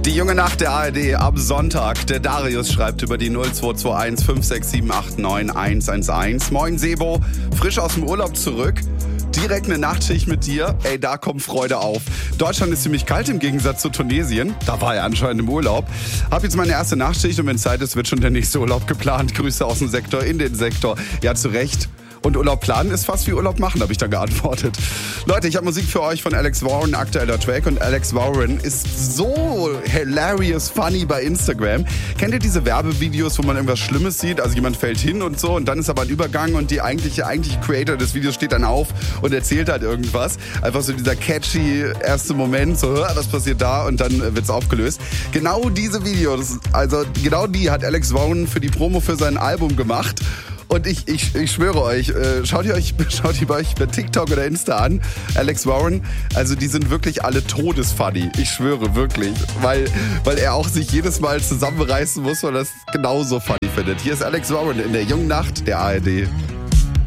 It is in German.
Die junge Nacht der ARD am Sonntag. Der Darius schreibt über die 0221 56789 111. Moin Sebo, frisch aus dem Urlaub zurück. Direkt eine Nachtschicht mit dir. Ey, da kommt Freude auf. Deutschland ist ziemlich kalt im Gegensatz zu Tunesien. Da war er anscheinend im Urlaub. Hab jetzt meine erste Nachtschicht und wenn Zeit ist, wird schon der nächste Urlaub geplant. Grüße aus dem Sektor in den Sektor. Ja, zu Recht. Und Urlaub planen ist fast wie Urlaub machen, habe ich dann geantwortet. Leute, ich habe Musik für euch von Alex Warren, aktueller Track. Und Alex Warren ist so hilarious funny bei Instagram. Kennt ihr diese Werbevideos, wo man irgendwas Schlimmes sieht? Also jemand fällt hin und so und dann ist aber ein Übergang und die eigentliche Creator des Videos steht dann auf und erzählt halt irgendwas. Einfach so dieser catchy erste Moment, so was passiert da und dann wird's aufgelöst. Genau diese Videos, also genau die hat Alex Warren für die Promo für sein Album gemacht. Und ich schwöre euch, schaut ihr bei euch bei TikTok oder Insta an, Alex Warren, also die sind wirklich alle todesfunny. Ich schwöre, wirklich. Weil er auch sich jedes Mal zusammenreißen muss, weil er es genauso funny findet. Hier ist Alex Warren in der jungen Nacht der ARD.